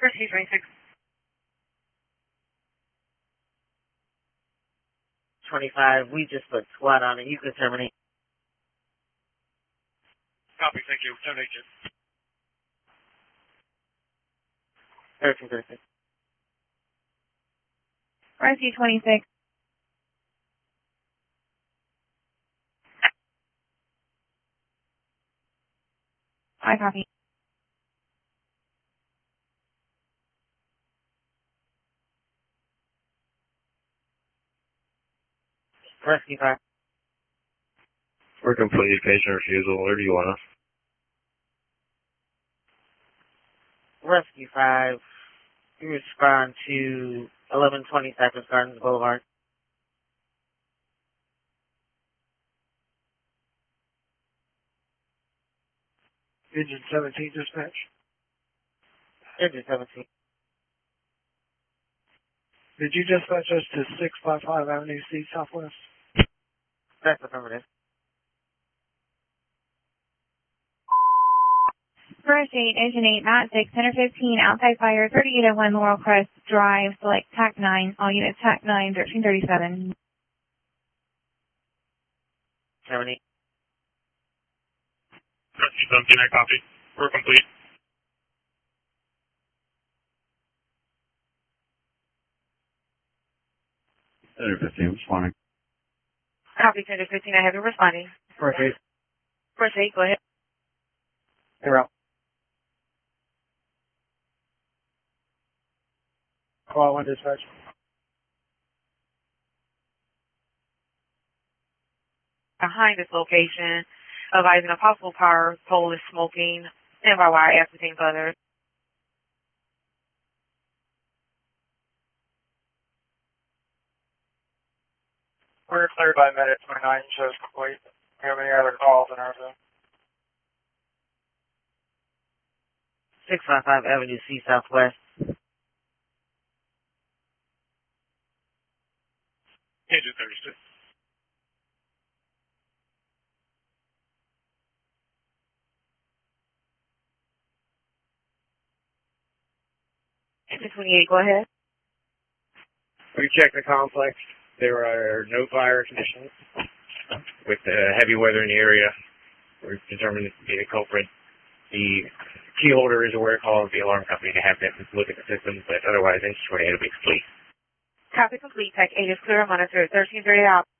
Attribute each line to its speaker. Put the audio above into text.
Speaker 1: Rescue 26.
Speaker 2: 25, we just put SWAT on it. You can terminate.
Speaker 3: Copy, thank you. Terminate you.
Speaker 2: 1336.
Speaker 1: Rescue 26. I copy.
Speaker 2: Rescue 5.
Speaker 4: We're completed. Patient refusal. Where do you want us?
Speaker 2: Rescue 5. You respond to 1120 Cypress Gardens Boulevard.
Speaker 3: Engine 17 dispatch.
Speaker 2: Engine 17.
Speaker 3: Did you dispatch us to 655 Avenue C Southwest?
Speaker 2: That's affirmative.
Speaker 1: First 8, Engine 8, Mat 6, Center 15, outside fire, 3801 Laurel Crest Drive, select TAC 9, all units TAC 9, 1337.
Speaker 2: Terminate.
Speaker 3: Rescue 17, I copy. We're complete.
Speaker 4: Center 15, responding.
Speaker 1: Copy, Center 15, I have you responding.
Speaker 3: First 8.
Speaker 1: First 8, go ahead.
Speaker 3: They're out. Call 1 dispatch.
Speaker 1: Behind this location, advising a possible power pole is smoking, standby wire ascertain further.
Speaker 3: We're cleared by Medic 29, shows complete. Do you have any other calls in our zone?
Speaker 2: 655 Avenue C Southwest.
Speaker 3: Engine 36.
Speaker 1: Engine 28, go ahead.
Speaker 4: We checked the complex. There are no fire conditions. With the heavy weather in the area, we're determined to be the culprit. The key holder is a where call of the alarm company to have them look at the system, but otherwise, Engine 28 will be complete.
Speaker 1: Copy complete, TAC 8 is clear, monitor 1338 out.